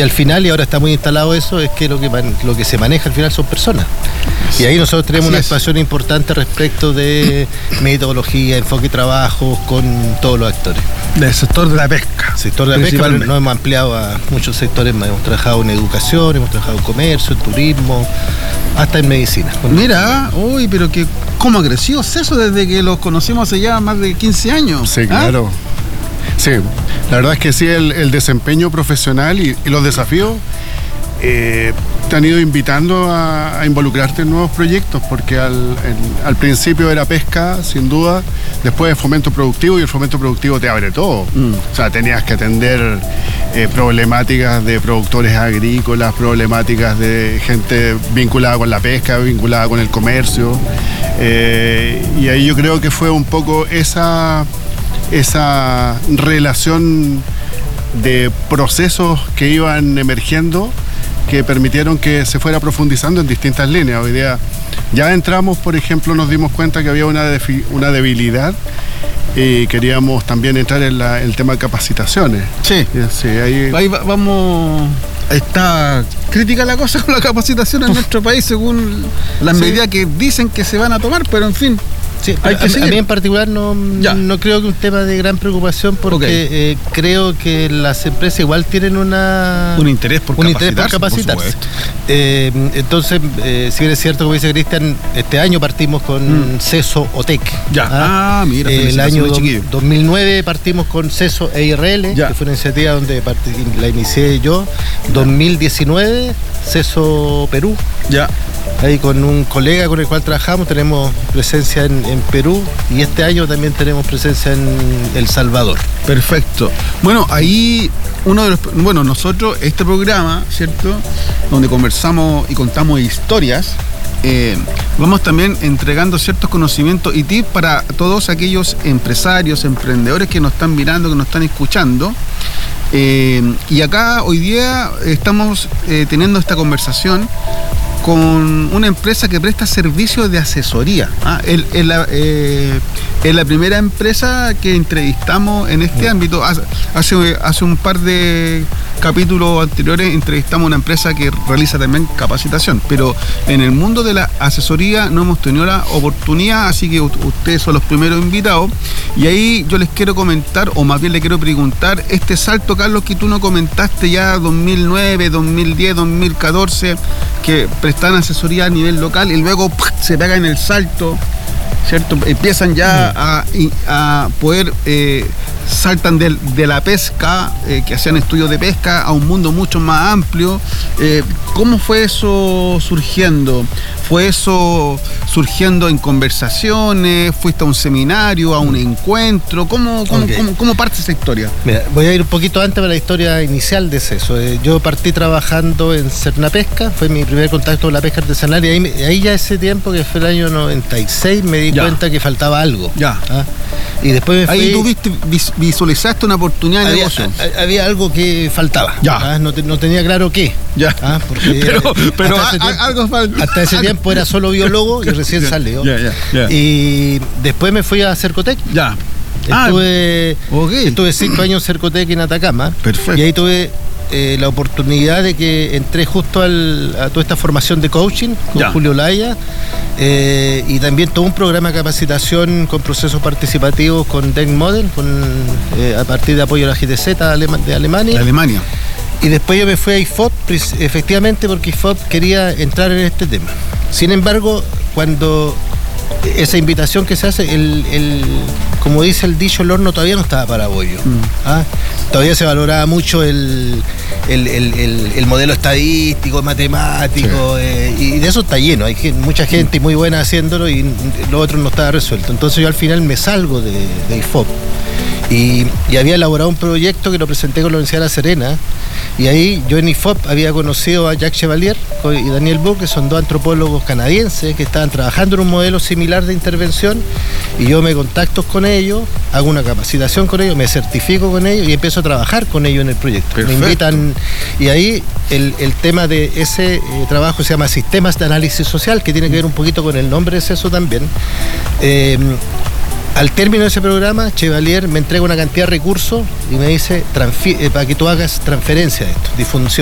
Y al final, y ahora está muy instalado eso, es que lo que se maneja al final son personas. Y ahí nosotros tenemos una actuación importante respecto de metodología, enfoque de trabajo con todos los actores. Del sector de la pesca. Sector de la pesca, nos hemos ampliado a muchos sectores más. Hemos trabajado en educación, hemos trabajado en comercio, en turismo, hasta en medicina. Mira, uy, pero que ¿cómo ha crecido eso desde que los conocimos hace ya más de 15 años? Sí, claro. Sí, la verdad es que sí, el desempeño profesional y los desafíos te han ido invitando a involucrarte en nuevos proyectos, porque al principio era pesca, sin duda, después fomento productivo, y el fomento productivo te abre todo. O sea, tenías que atender problemáticas de productores agrícolas, problemáticas de gente vinculada con la pesca, vinculada con el comercio, y ahí yo creo que fue un poco esa relación de procesos que iban emergiendo que permitieron que se fuera profundizando en distintas líneas. Hoy día ya entramos, por ejemplo, nos dimos cuenta que había una debilidad y queríamos también entrar en el tema de capacitaciones. Sí, ahí vamos. Está crítica la cosa con la capacitación en nuestro país según las medidas que dicen que se van a tomar, pero en fin. Sí, a mí en particular no creo que un tema de gran preocupación, porque creo que las empresas igual tienen un interés por capacitarse. Entonces, si bien es cierto, como dice Cristian, este año partimos con CESO OTEC. Mira, el año 2009 partimos con CESO EIRL, que fue una iniciativa donde la inicié yo. 2019, CESO Perú. Ahí con un colega con el cual trabajamos tenemos presencia en Perú, y este año también tenemos presencia en El Salvador. Perfecto. Bueno, ahí nosotros, este programa, ¿cierto?, donde conversamos y contamos historias, vamos también entregando ciertos conocimientos y tips para todos aquellos empresarios, emprendedores que nos están mirando, que nos están escuchando. Y acá hoy día estamos teniendo esta conversación con una empresa que presta servicios de asesoría. Es la primera empresa que entrevistamos en este ámbito. Hace un par de capítulos anteriores entrevistamos a una empresa que realiza también capacitación, pero en el mundo de la asesoría no hemos tenido la oportunidad, así que ustedes son los primeros invitados. Y ahí yo les quiero comentar, o más bien les quiero preguntar, este salto, Carlos, que tú nos comentaste ya 2009, 2010, 2014, que prestan asesoría a nivel local y luego se pegan el salto, ¿cierto? Empiezan ya a poder, saltan de la pesca, que hacían estudios de pesca, a un mundo mucho más amplio. ¿Cómo fue eso surgiendo? ¿Fue eso surgiendo en conversaciones? ¿Fuiste a un seminario, a un encuentro? ¿Cómo parte esa historia? Mira, voy a ir un poquito antes para la historia inicial de eso. Yo partí trabajando en Cernapesca, fue mi primer contacto con la pesca artesanal, y ahí ya ese tiempo, que fue el año 96, me di cuenta que faltaba algo. Y después me fui. Ahí tú visualizaste una oportunidad de negocio. Había algo que faltaba. No tenía claro qué. Porque pero algo falta. Hasta ese tiempo era solo biólogo y recién salió. Y después me fui a Cercotec. Estuve 5 años en Cercotec en Atacama. Perfecto. Y ahí tuve la oportunidad de que entré justo a toda esta formación de coaching con Julio Laya, y también todo un programa de capacitación con procesos participativos con Denk Model, a partir de apoyo a la GTZ de Alemania. Y después yo me fui a IFOP, efectivamente, porque IFOP quería entrar en este tema. Sin embargo, cuando esa invitación que se hace, como dice el dicho, el horno todavía no estaba para bollo. Todavía se valoraba mucho el modelo estadístico, matemático, y de eso está lleno. Hay mucha gente muy buena haciéndolo, y lo otro no estaba resuelto. Entonces yo al final me salgo de IFOP. Y había elaborado un proyecto que lo presenté con la Universidad de La Serena, y ahí yo en IFOP había conocido a Jacques Chevalier y Daniel Bourg, que son dos antropólogos canadienses que estaban trabajando en un modelo similar de intervención, y yo me contacto con ellos, hago una capacitación con ellos, me certifico con ellos y empiezo a trabajar con ellos en el proyecto. Perfecto. Me invitan, y ahí el tema de ese trabajo se llama Sistemas de Análisis Social, que tiene que ver un poquito con el nombre de eso también. Al término de ese programa, Chevalier me entrega una cantidad de recursos y me dice para que tú hagas transferencia de esto, difusión.